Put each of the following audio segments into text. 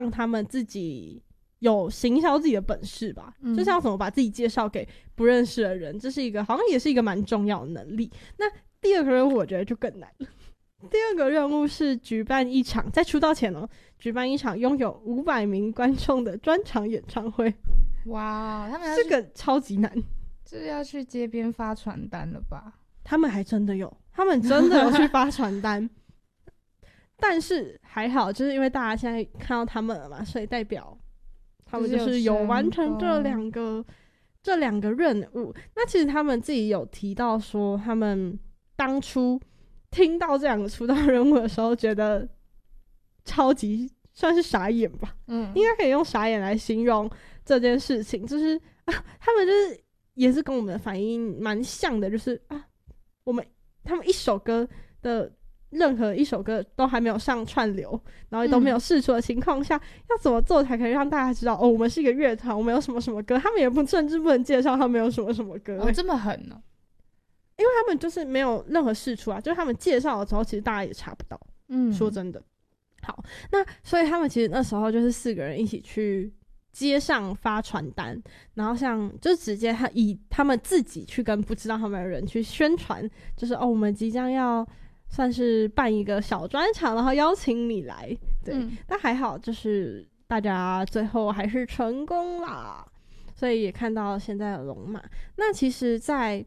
让他们自己有行销自己的本事吧，就是要怎么把自己介绍给不认识的人，这是一个好像也是一个蛮重要的能力。那第二个任务我觉得就更难了。第二个任务是举办一场，在出道前举办一场拥有500名观众的专场演唱会。 哇，他们这个超级难， 这要去街边发传单了吧？ 他们还真的有，他们真的有去发传单。但是还好，就是因为大家现在看到他们了嘛，所以代表他们就是有完成这两个任务。那其实他们自己有提到说，他们当初听到这两个出道任务的时候，觉得超级算是傻眼吧，应该可以用傻眼来形容这件事情。就是他们就是也是跟我们的反应蛮像的，就是他们一首歌的任何一首歌都还没有上串流，然后都没有释出的情况下，要怎么做才可以让大家知道我们是一个乐团，我们有什么什么歌？他们也甚至不能介绍他们有什么什么歌。 这么狠呢？ 因为他们就是没有任何释出啊，就是他们介绍的时候，其实大家也查不到。说真的。好，那所以他们其实那时候就是4个人一起去街上发传单，然后就直接以他们自己去跟不知道他们的人去宣传，就是我们即将要算是办一个小专场，然后邀请你来。对，但还好就是大家最后还是成功啦，所以也看到现在的龙马。那其实在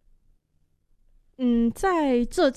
这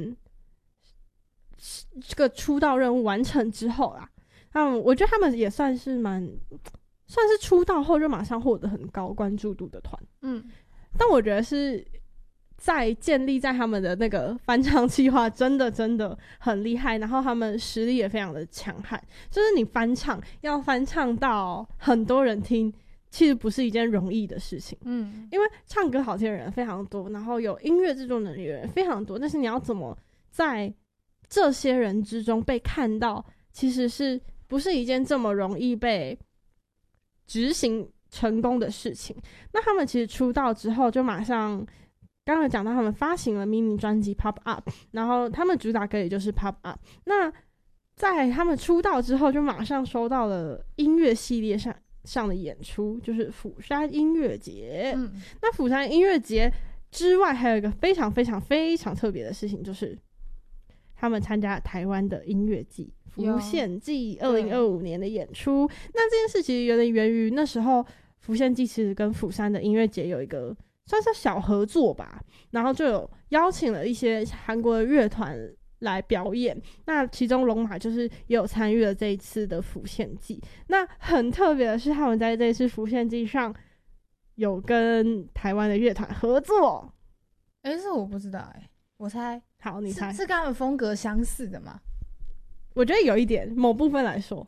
个出道任务完成之后啦，我觉得他们也算是出道后就马上获得很高关注度的团。但我觉得是在建立在他们的那个翻唱计划真的很厉害，然后他们实力也非常的强悍，就是你要翻唱到很多人听，其实不是一件容易的事情。因为唱歌好听的人非常多，然后有音乐制作能力的人非常多，但是你要怎么在这些人之中被看到，其实是不是一件这么容易被执行成功的事情。那他们其实出道之后就马上刚刚讲到他们发行了迷你专辑 Pop Up， 然后他们主打歌也就是 Pop Up。 那在他们出道之后就马上收到了音乐系列上的演出，就是釜山音乐节。那釜山音乐节之外还有一个非常非常非常特别的事情，就是他们参加台湾的音乐季浮现季2025年的演出。那这件事其实有点源于那时候浮现季其实跟釜山的音乐节有一个算是小合作吧，然后就有邀请了一些韩国的乐团来表演。那其中龙马就是也有参与了这一次的浮现季。那很特别的是，他们在这一次浮现季上有跟台湾的乐团合作。 这我不知道我猜。 好，你猜是跟他们风格相似的吗？ 我觉得有一点，某部分来说。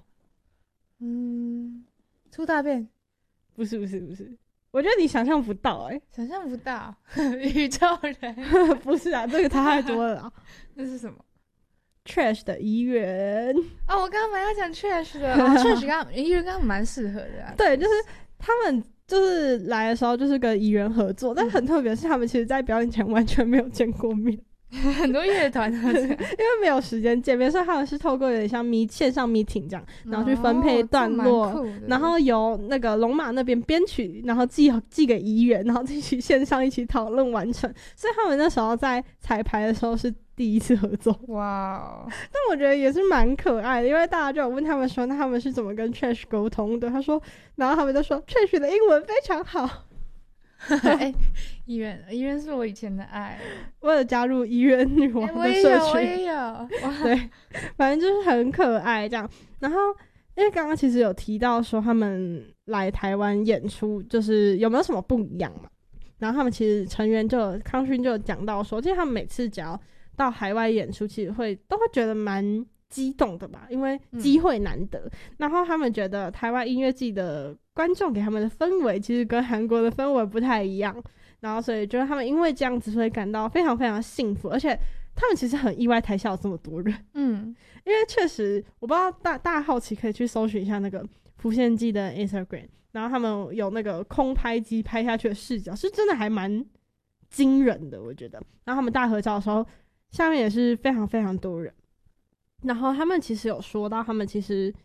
出大便？ 不是，我觉得你想象不到想象不到。宇宙人？ 不是啊，这个差太多了啦。 那是什么？ Trash 的怡园。 我刚刚本来要讲 Trash 的。Trash 怡园刚刚蛮适合的对，就是他们就是来的时候就是跟怡园合作，但很特别的是他们其实在表演前完全没有见过面。 很多乐团因为没有时间见面，所以他们是透过有点像线上 meeting 这样，然后去分配段落，然后由那个龙马那边编曲，然后寄给怡园，然后一起线上一起讨论完成。所以他们那时候在彩排的时候是第一次合作。 哇！ 但我觉得也是蛮可爱的，因为大家就有问他们说，那他们是怎么跟 Trash 沟通的？然后他们就说 Trash 的英文非常好。 怡园是我以前的爱， 为了加入怡园女王的社群。 我也有对，反正就是很可爱这样。然后因为刚刚其实有提到说他们来台湾演出就是有没有什么不一样嘛，然后他们其实成员康勋就有讲到说，其实他们每次只要到海外演出其实都会觉得蛮激动的吧，因为机会难得。然后他们觉得台湾音乐季的观众给他们的氛围其实跟韩国的氛围不太一样，然后所以觉得他们因为这样子所以感到非常非常幸福，而且他们其实很意外台下有这么多人。因为确实我不知道大家好奇可以去搜寻一下那个浮现季的 Instagram， 然后他们有那个空拍机拍下去的视角是真的还蛮惊人的我觉得。然后他们大合照的时候下面也是非常非常多人，然后他们其实有说到他们其实